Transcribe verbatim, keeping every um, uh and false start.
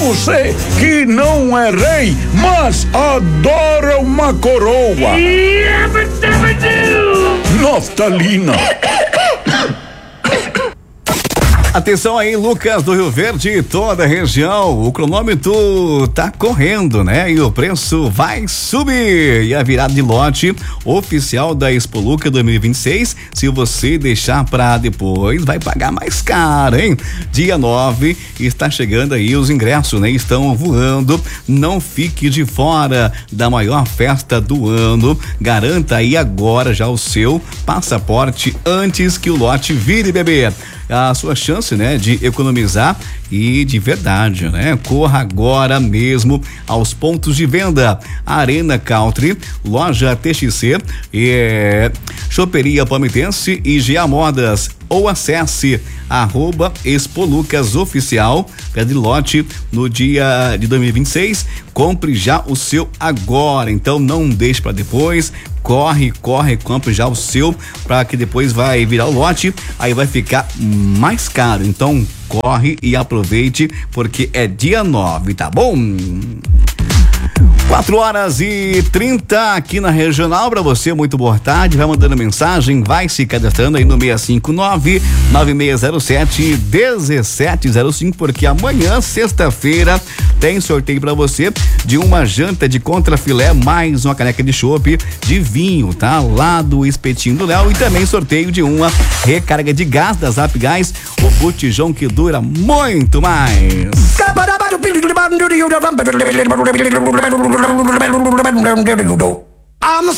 você que não é rei, mas adora uma coroa. Naftalina. Atenção aí, Lucas do Rio Verde e toda a região, o cronômetro tá correndo, né? E o preço vai subir. E a virada de lote oficial da Expoluca dois mil e vinte e seis, se você deixar pra depois, vai pagar mais caro, hein? Dia nove, está chegando aí os ingressos, né? Estão voando. Não fique de fora da maior festa do ano. Garanta aí agora já o seu passaporte antes que o lote vire, bebê. A sua chance, né, de economizar e de verdade, né? Corra agora mesmo aos pontos de venda: Arena Country, Loja T X C, é, Choperia Palmitense e G A Modas. Ou acesse arroba Expolucas Oficial, pede lote no dia de dois mil e vinte e seis, compre já o seu agora, então não deixe para depois, corre, corre, compre já o seu, para que depois vai virar o lote, aí vai ficar mais caro, então corre e aproveite, porque é dia nove, tá bom? quatro horas e trinta aqui na Regional pra você, muito boa tarde, vai mandando mensagem, vai se cadastrando aí no seis cinco nove, nove seis zero sete, um sete zero cinco, porque amanhã, sexta-feira, tem sorteio pra você de uma janta de contrafilé, mais uma caneca de chopp de vinho, tá? Lá do Espetinho do Léo, e também sorteio de uma recarga de gás da Zap Gás, o botijão que dura muito mais. I'm the